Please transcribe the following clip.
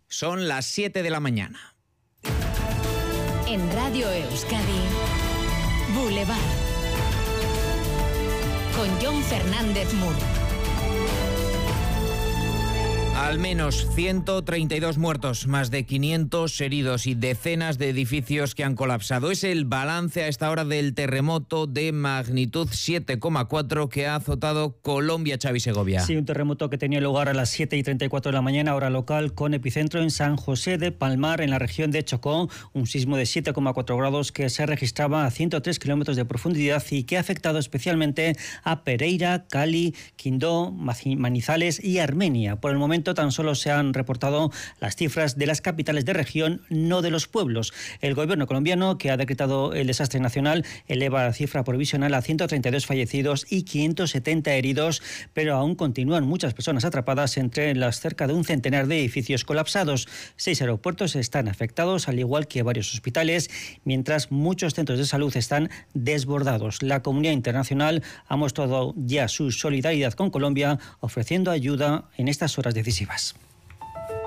Son las 7 de la mañana. En Radio Euskadi, Boulevard. Con Jon Fernández Mur. Al menos 132 muertos, más de 500 heridos y decenas de edificios que han colapsado. Es el balance a esta hora del terremoto de magnitud 7,4 que ha azotado Colombia, Xavi Segovia. Sí, un terremoto que tenía lugar a las 7:34 de la mañana, hora local, con epicentro en San José de Palmar, en la región de Chocó. Un sismo de 7,4 grados que se registraba a 103 kilómetros de profundidad y que ha afectado especialmente a Pereira, Cali, Quindó, Manizales y Armenia. Por el momento tan solo se han reportado las cifras de las capitales de región, no de los pueblos. El gobierno colombiano, que ha decretado el desastre nacional, eleva la cifra provisional a 132 fallecidos y 570 heridos, pero aún continúan muchas personas atrapadas entre las cerca de un centenar de edificios colapsados. 6 aeropuertos están afectados, al igual que varios hospitales, mientras muchos centros de salud están desbordados. La comunidad internacional ha mostrado ya su solidaridad con Colombia, ofreciendo ayuda en estas horas decisivas.